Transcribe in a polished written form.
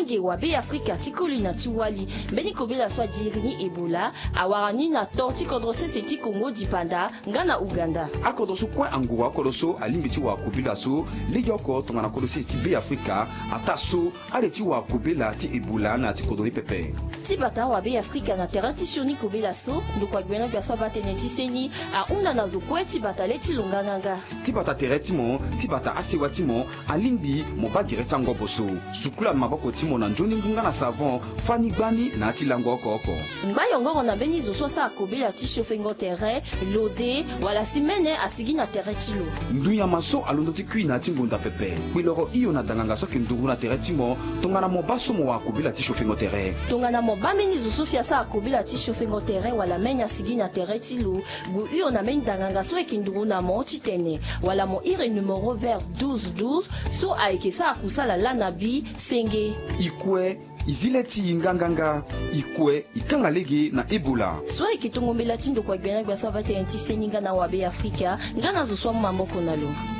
nge wabe Afrika tikoli na tiwali mbeni kobela swa dirini Ebola awarani na torti kodrose seti Congo dipanda ngana Uganda akodoso kwa angua kodoso alimbiti wa kobela so lejoko tongana kodosi ti be Afrika ataso aleti wa kobela ti Ebola na ti kodori pepe tibata wabe Afrika na terati shoni kobela so ndokwa gwena kwa swa batene tiseni a unda na zokwe tibata leti longanganga tibata tereti mo tibata asewa timo alimbi mo bagireta ngoboso sukula maboko timo na njoni ngunga na savon fani gbani na tilango koko mbayongo na beni zo so sa kobela ti chauffengo terrain lode wala simene asigi na tereti lo nduya maso alondo ti kui na timbunda pepe kwiloro iyo na danganga so kindungu na tereti mo tongana mo baso mo wa kobela ti chauffengo terrain tongana mo bameni zo so sa kobela ti chauffengo terrain wala menya asigi na tereti lo gu iyo na meni danganga so ekindungu na mo titene wala mo ire numero vert 1212 so aikesa akusala lanabi senge ikwe izileti nganganga ikwe ikangalege na Ebola so ikitongombela tindo kwa gbena gba savate antiseninga na wabe Afrika ngana zo so mamboko nalo